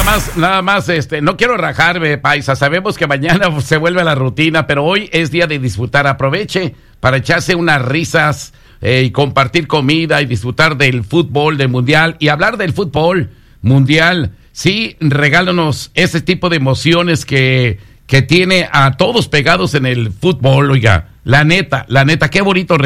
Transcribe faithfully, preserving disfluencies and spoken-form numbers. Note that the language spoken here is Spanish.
más, nada más, este, no quiero rajarme, paisa. Sabemos que mañana se vuelve a la rutina, pero hoy es día de disfrutar. Aproveche para echarse unas risas eh, y compartir comida y disfrutar del fútbol, del mundial y hablar del fútbol mundial. Sí, regálanos ese tipo de emociones que, que tiene a todos pegados en el fútbol, oiga. La neta, la neta, qué bonito